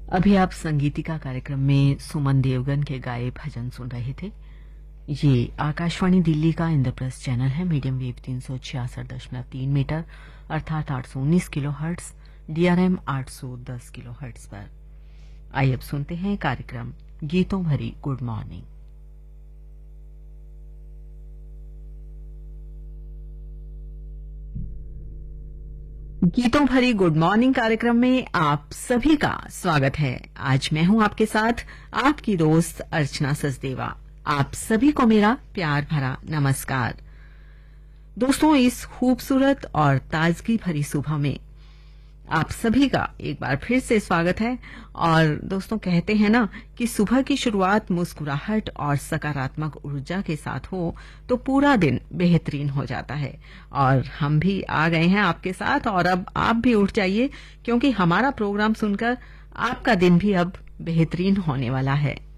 अभी आप संगीतिका कार्यक्रम में सुमन देवगन के गाए भजन सुन रहे थे। ये आकाशवाणी दिल्ली का इंद्रप्रस्थ चैनल है। मीडियम वेव 366.3 मीटर अर्थात 819 kilo hertz, DRM 810 kilo hertz पर। आइए अब सुनते हैं कार्यक्रम गीतों भरी गुड मॉर्निंग। गीतों भरी गुड मॉर्निंग कार्यक्रम में आप सभी का स्वागत है। आज मैं हूं आपके साथ आपकी दोस्त अर्चना सचदेवा। आप सभी को मेरा प्यार भरा नमस्कार। दोस्तों, इस खूबसूरत और ताजगी भरी सुबह में आप सभी का एक बार फिर से स्वागत है। और दोस्तों, कहते हैं ना कि सुबह की शुरुआत मुस्कुराहट और सकारात्मक ऊर्जा के साथ हो तो पूरा दिन बेहतरीन हो जाता है। और हम भी आ गए हैं आपके साथ, और अब आप भी उठ जाइए क्योंकि हमारा प्रोग्राम सुनकर आपका दिन भी अब बेहतरीन होने वाला है।